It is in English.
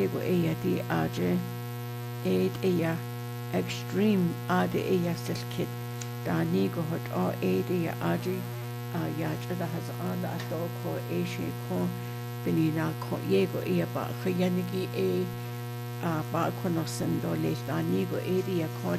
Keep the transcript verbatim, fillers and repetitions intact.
go ea di aje aid ea extreme ade ea silkit dani go hot o aid ea aje a yach da has on da to ko e she ko benina ko ye go ea ba khayanigi e a ba ko no sendo le dani go aid ea ko